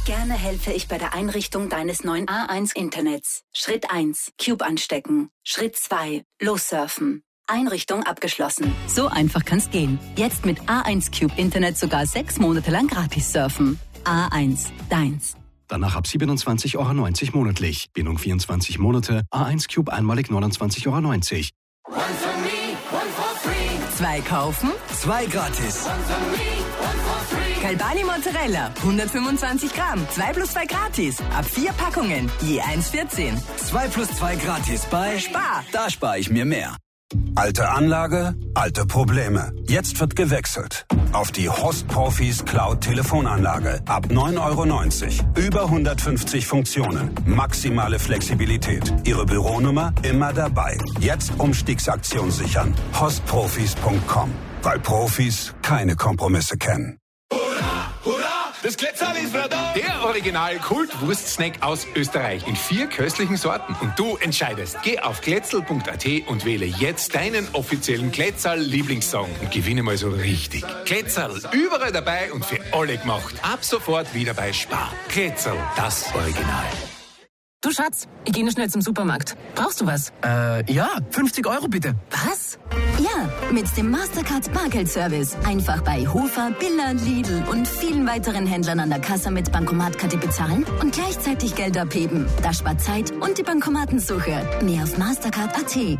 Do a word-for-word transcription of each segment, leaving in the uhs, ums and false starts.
Gerne helfe ich bei der Einrichtung deines neuen A eins Internets. Schritt eins. Cube anstecken. Schritt zwei. Lossurfen. Einrichtung abgeschlossen. So einfach kann's gehen. Jetzt mit A eins Cube Internet sogar sechs Monate lang gratis surfen. A eins. Deins. Danach ab siebenundzwanzig Euro neunzig monatlich. Bindung vierundzwanzig Monate. A eins Cube einmalig neunundzwanzig Euro neunzig. One for me, one for free. Zwei kaufen, Zwei gratis. One for me, one for free. Galbani Mozzarella, hundertfünfundzwanzig Gramm, zwei plus zwei gratis. Ab vier Packungen, je eins vierzehn. Zwei plus zwei gratis bei Spar. Da spare ich mir mehr. Alte Anlage, alte Probleme. Jetzt wird gewechselt. Auf die Host Profis Cloud Telefonanlage. Ab neun Euro neunzig. Über hundertfünfzig Funktionen. Maximale Flexibilität. Ihre Büronummer immer dabei. Jetzt Umstiegsaktion sichern. hostprofis punkt com. Weil Profis keine Kompromisse kennen. Hurra, hurra, das Kletterl ist wieder da. Der Original-Kult-Wurst-Snack aus Österreich in vier köstlichen Sorten. Und du entscheidest. Geh auf kletzel punkt at und wähle jetzt deinen offiziellen Kletterl-Lieblingssong und gewinne mal so richtig. Kletterl, überall dabei und für alle gemacht. Ab sofort wieder bei Spar. Kletterl, das Original. Du Schatz, ich gehe noch schnell zum Supermarkt. Brauchst du was? Äh, ja, fünfzig Euro bitte. Was? Ja, mit dem Mastercard Bargeldservice. Einfach bei Hofer, Billa, Lidl und vielen weiteren Händlern an der Kasse mit Bankomatkarte bezahlen und gleichzeitig Geld abheben. Das spart Zeit und die Bankomatensuche. Mehr auf mastercard punkt at.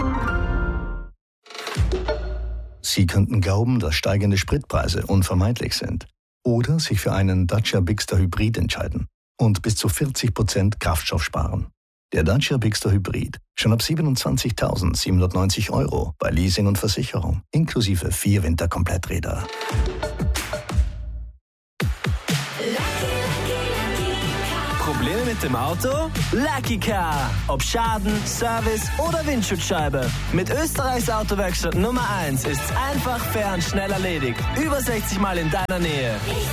Sie könnten glauben, dass steigende Spritpreise unvermeidlich sind. Oder sich für einen Dacia Bigster Hybrid entscheiden und bis zu vierzig Prozent Kraftstoff sparen. Der Dacia Bigster Hybrid schon ab siebenundzwanzigtausendsiebenhundertneunzig Euro bei Leasing und Versicherung, inklusive vier Winterkompletträder. Probleme mit dem Auto? Lucky Car. Ob Schaden, Service oder Windschutzscheibe. Mit Österreichs Autowerkstatt Nummer eins ist's einfach, fair und schnell erledigt. Über sechzig Mal in deiner Nähe.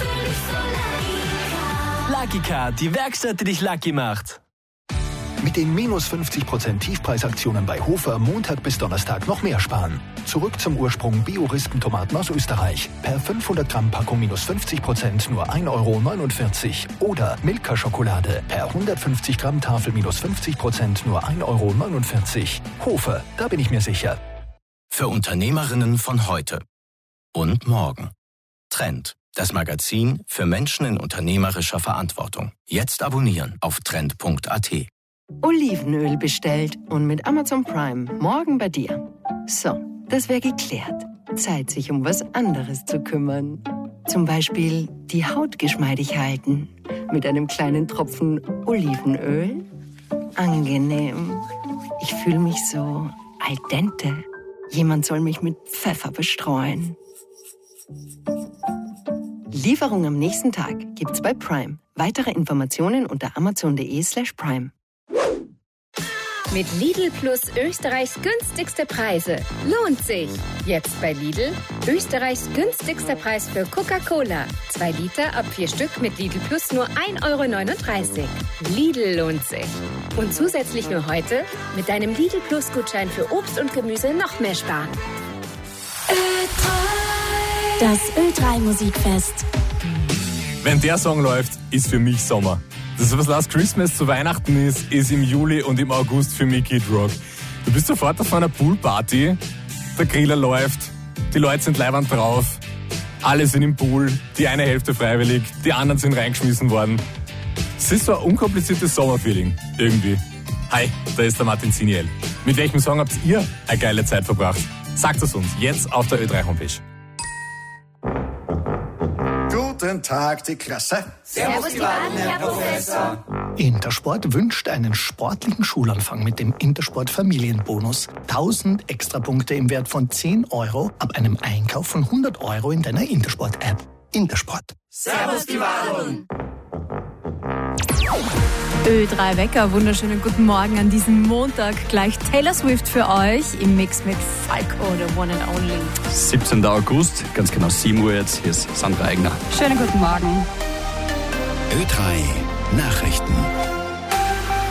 Lucky Car, die Werkstatt, die dich lucky macht. Mit den minus fünfzig Prozent Tiefpreisaktionen bei Hofer Montag bis Donnerstag noch mehr sparen. Zurück zum Ursprung Bio-Rispentomaten aus Österreich. Per fünfhundert Gramm Packung minus fünfzig Prozent nur ein Euro neunundvierzig. Oder Milka-Schokolade per hundertfünfzig Gramm Tafel minus fünfzig Prozent nur ein Euro neunundvierzig. Hofer, da bin ich mir sicher. Für Unternehmerinnen von heute und morgen. Trend, das Magazin für Menschen in unternehmerischer Verantwortung. Jetzt abonnieren auf trend punkt at. Olivenöl bestellt und mit Amazon Prime morgen bei dir. So, das wäre geklärt. Zeit, sich um was anderes zu kümmern. Zum Beispiel die Haut geschmeidig halten. Mit einem kleinen Tropfen Olivenöl. Angenehm. Ich fühle mich so al dente. Jemand soll mich mit Pfeffer bestreuen. Lieferung am nächsten Tag gibt's bei Prime. Weitere Informationen unter amazon punkt de slash prime. Mit Lidl Plus Österreichs günstigste Preise. Lohnt sich. Jetzt bei Lidl Österreichs günstigster Preis für Coca-Cola. Zwei Liter ab vier Stück mit Lidl Plus nur ein Euro neununddreißig. Lidl lohnt sich. Und zusätzlich nur heute mit deinem Lidl Plus Gutschein für Obst und Gemüse noch mehr sparen. Ö drei. Das Ö drei Musikfest. Wenn der Song läuft, ist für mich Sommer. Das, was Last Christmas zu Weihnachten ist, ist im Juli und im August für mich Kid Rock. Du bist sofort auf einer Poolparty, der Griller läuft, die Leute sind leiwand drauf, alle sind im Pool, die eine Hälfte freiwillig, die anderen sind reingeschmissen worden. Es ist so ein unkompliziertes Sommerfeeling, irgendwie. Hi, da ist der Martin Siniel. Mit welchem Song habt ihr eine geile Zeit verbracht? Sagt es uns jetzt auf der Ö drei Homepage. Guten Tag, die Klasse. Servus, die Baden, Herr Professor. Intersport wünscht einen sportlichen Schulanfang mit dem Intersport Familienbonus. tausend Extrapunkte im Wert von zehn Euro ab einem Einkauf von hundert Euro in deiner Intersport-App. Intersport. Servus, die Baden. Ö drei Wecker, wunderschönen guten Morgen an diesem Montag. Gleich Taylor Swift für euch im Mix mit Falco, the one and only. siebzehnten August, ganz genau sieben Uhr jetzt. Hier ist Sandra Eigner. Schönen guten Morgen. Ö drei Nachrichten.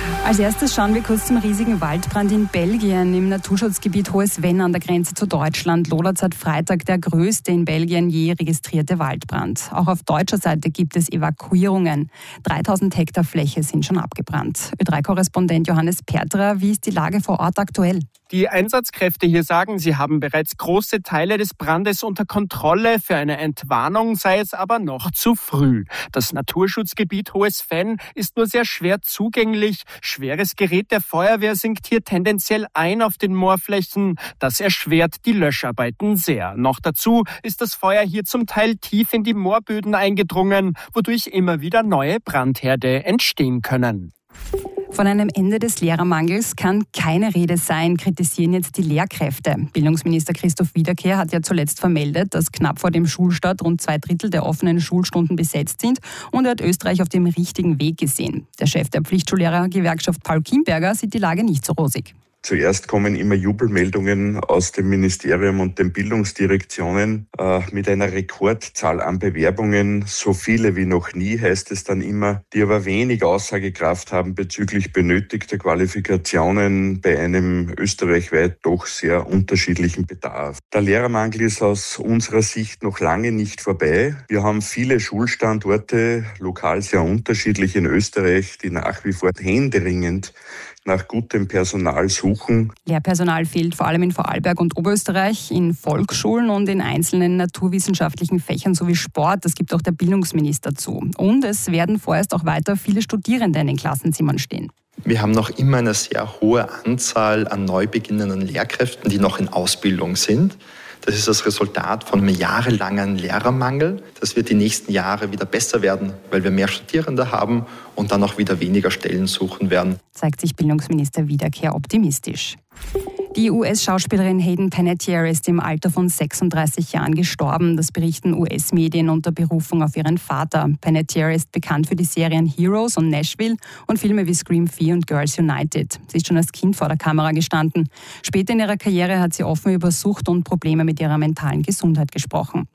Als erstes schauen wir kurz zum riesigen Waldbrand in Belgien im Naturschutzgebiet Hohes Venn an der Grenze zu Deutschland. Lodert seit Freitag der größte in Belgien je registrierte Waldbrand. Auch auf deutscher Seite gibt es Evakuierungen. dreitausend Hektar Fläche sind schon abgebrannt. Ö drei Korrespondent Johannes Pertrer, wie ist die Lage vor Ort aktuell? Die Einsatzkräfte hier sagen, sie haben bereits große Teile des Brandes unter Kontrolle. Für eine Entwarnung sei es aber noch zu früh. Das Naturschutzgebiet Hohes Venn ist nur sehr schwer zugänglich. Schweres Gerät der Feuerwehr sinkt hier tendenziell ein auf den Moorflächen. Das erschwert die Löscharbeiten sehr. Noch dazu ist das Feuer hier zum Teil tief in die Moorböden eingedrungen, wodurch immer wieder neue Brandherde entstehen können. Von einem Ende des Lehrermangels kann keine Rede sein, kritisieren jetzt die Lehrkräfte. Bildungsminister Christoph Wiederkehr hat ja zuletzt vermeldet, dass knapp vor dem Schulstart rund zwei Drittel der offenen Schulstunden besetzt sind und er hat Österreich auf dem richtigen Weg gesehen. Der Chef der Pflichtschullehrergewerkschaft Paul Kimberger sieht die Lage nicht so rosig. Zuerst kommen immer Jubelmeldungen aus dem Ministerium und den Bildungsdirektionen äh, mit einer Rekordzahl an Bewerbungen, so viele wie noch nie, heißt es dann immer, die aber wenig Aussagekraft haben bezüglich benötigter Qualifikationen bei einem österreichweit doch sehr unterschiedlichen Bedarf. Der Lehrermangel ist aus unserer Sicht noch lange nicht vorbei. Wir haben viele Schulstandorte, lokal sehr unterschiedlich in Österreich, die nach wie vor händeringend nach gutem Personal suchen. Lehrpersonal fehlt vor allem in Vorarlberg und Oberösterreich, in Volksschulen und in einzelnen naturwissenschaftlichen Fächern sowie Sport. Das gibt auch der Bildungsminister zu. Und es werden vorerst auch weiter viele Studierende in den Klassenzimmern stehen. Wir haben noch immer eine sehr hohe Anzahl an neu beginnenden Lehrkräften, die noch in Ausbildung sind. Das ist das Resultat von einem jahrelangen Lehrermangel. Das wird die nächsten Jahre wieder besser werden, weil wir mehr Studierende haben und dann auch wieder weniger Stellen suchen werden. Zeigt sich Bildungsminister Wiederkehr optimistisch. Die U S-Schauspielerin Hayden Panettiere ist im Alter von sechsunddreißig Jahren gestorben. Das berichten U S-Medien unter Berufung auf ihren Vater. Panettiere ist bekannt für die Serien Heroes und Nashville und Filme wie Scream vier und Girls United. Sie ist schon als Kind vor der Kamera gestanden. Später in ihrer Karriere hat sie offen über Sucht und Probleme mit ihrer mentalen Gesundheit gesprochen.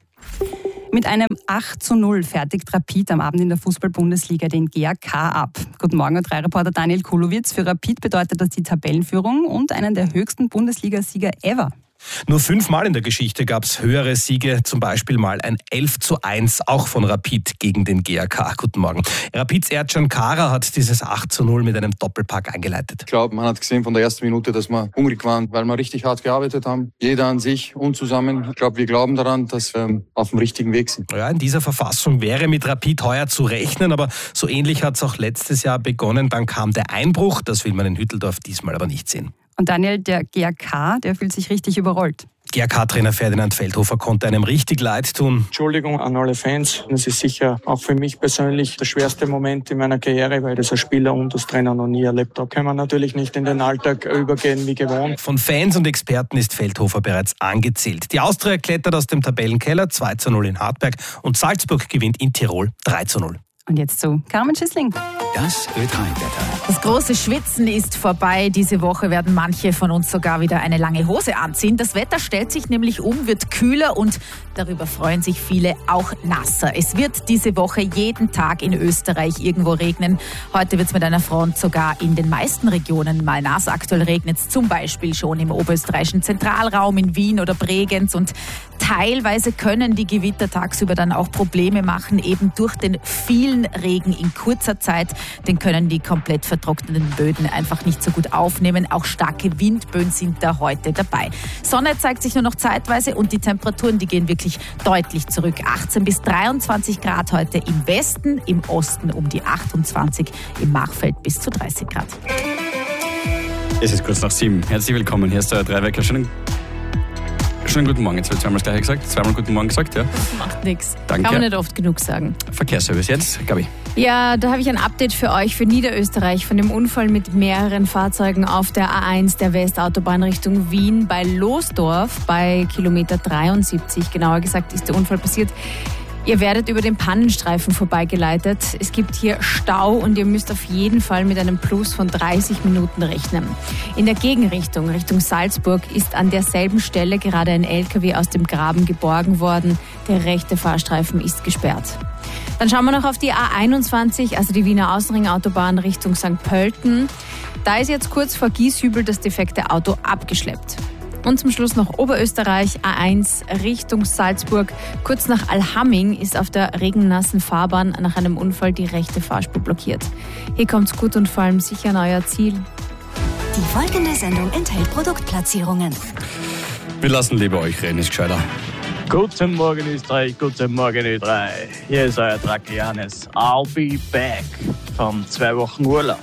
Mit einem acht zu null fertigt Rapid am Abend in der Fußball-Bundesliga den G A K ab. Guten Morgen, Ö drei Reporter Daniel Kulowitz. Für Rapid bedeutet das die Tabellenführung und einen der höchsten Bundesliga-Sieger ever. Nur fünfmal in der Geschichte gab es höhere Siege, zum Beispiel mal ein elf zu eins, auch von Rapid gegen den G A K. Guten Morgen. Rapids Ercan Kara hat dieses acht zu null mit einem Doppelpack eingeleitet. Ich glaube, man hat gesehen von der ersten Minute, dass wir hungrig waren, weil wir richtig hart gearbeitet haben. Jeder an sich und zusammen. Ich glaube, wir glauben daran, dass wir auf dem richtigen Weg sind. Ja, in dieser Verfassung wäre mit Rapid heuer zu rechnen, aber so ähnlich hat es auch letztes Jahr begonnen. Dann kam der Einbruch, das will man in Hütteldorf diesmal aber nicht sehen. Und Daniel, der G A K, der fühlt sich richtig überrollt. G A K-Trainer Ferdinand Feldhofer konnte einem richtig leid tun. Entschuldigung an alle Fans. Das ist sicher auch für mich persönlich der schwerste Moment in meiner Karriere, weil das als Spieler und als Trainer noch nie erlebt habe. Kann man natürlich nicht in den Alltag übergehen wie gewohnt. Von Fans und Experten ist Feldhofer bereits angezählt. Die Austria klettert aus dem Tabellenkeller zwei zu null in Hartberg und Salzburg gewinnt in Tirol drei zu null. Und jetzt zu Carmen Schissling. Das Ö drei Wetter. Das große Schwitzen ist vorbei. Diese Woche werden manche von uns sogar wieder eine lange Hose anziehen. Das Wetter stellt sich nämlich um, wird kühler und darüber freuen sich viele auch nasser. Es wird diese Woche jeden Tag in Österreich irgendwo regnen. Heute wird es mit einer Front sogar in den meisten Regionen mal nass. Aktuell regnet es zum Beispiel schon im oberösterreichischen Zentralraum, in Wien oder Bregenz. Und teilweise können die Gewitter tagsüber dann auch Probleme machen, eben durch den vielen Regen in kurzer Zeit. Den können die komplett vertrockneten Böden einfach nicht so gut aufnehmen. Auch starke Windböen sind da heute dabei. Sonne zeigt sich nur noch zeitweise und die Temperaturen, die gehen wirklich deutlich zurück. achtzehn bis dreiundzwanzig Grad heute im Westen, im Osten um die achtundzwanzig, im Machfeld bis zu dreißig Grad. Es ist kurz nach sieben. Herzlich willkommen. Hier ist der Ö drei Wecker. Schönen, schönen guten Morgen. Jetzt wird zweimal das Gleiche gesagt. Zweimal guten Morgen gesagt, ja. Das macht nichts. Danke. Kann man nicht oft genug sagen. Verkehrsservice jetzt, Gabi. Ja, da habe ich ein Update für euch für Niederösterreich von dem Unfall mit mehreren Fahrzeugen auf der A eins der Westautobahn Richtung Wien bei Losdorf bei Kilometer dreiundsiebzig. Genauer gesagt ist der Unfall passiert. Ihr werdet über den Pannenstreifen vorbeigeleitet. Es gibt hier Stau und ihr müsst auf jeden Fall mit einem Plus von dreißig Minuten rechnen. In der Gegenrichtung, Richtung Salzburg, ist an derselben Stelle gerade ein L K W aus dem Graben geborgen worden. Der rechte Fahrstreifen ist gesperrt. Dann schauen wir noch auf die A einundzwanzig, also die Wiener Außenringautobahn Richtung Sankt Pölten. Da ist jetzt kurz vor Gieshübel das defekte Auto abgeschleppt. Und zum Schluss noch Oberösterreich, A eins Richtung Salzburg. Kurz nach Allhamming ist auf der regennassen Fahrbahn nach einem Unfall die rechte Fahrspur blockiert. Hier kommt's gut und vor allem sicher an euer Ziel. Die folgende Sendung enthält Produktplatzierungen. Wir lassen lieber euch reden, ist gescheiter. Guten Morgen Österreich, guten Morgen Ö drei. Hier ist euer Drake Johannes. I'll be back von zwei Wochen Urlaub.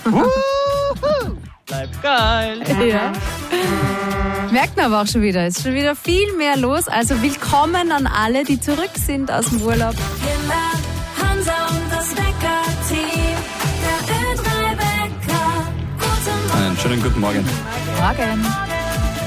Bleibt geil. Ja. Merkt man aber auch schon wieder, es ist schon wieder viel mehr los. Also willkommen an alle, die zurück sind aus dem Urlaub. Hansa und das Wecker-Team. Der Ö drei Wecker. Guten Morgen. Einen schönen guten Morgen. Morgen.